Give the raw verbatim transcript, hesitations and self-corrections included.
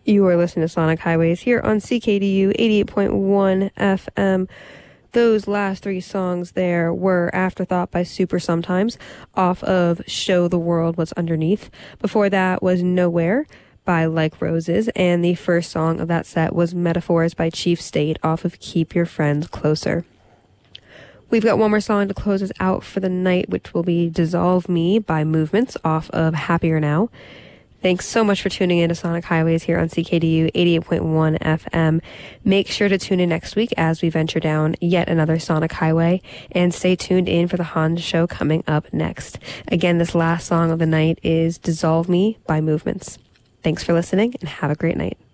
You are listening to Sonic Highways here on C K D U eighty-eight point one F M. Those last three songs there were Afterthought by Super Sometimes off of Show the World What's Underneath. Before that was Nowhere by Like Roses, and the first song of that set was Metaphors by Chief State off of Keep Your Friends Closer. We've got one more song to close us out for the night, which will be Dissolve Me by Movements off of Happier Now. Thanks so much for tuning in to Sonic Highways here on C K D U eighty-eight point one F M. Make sure to tune in next week as we venture down yet another Sonic Highway, and stay tuned in for the Honda Show coming up next. Again, this last song of the night is Dissolve Me by Movements. Thanks for listening and have a great night.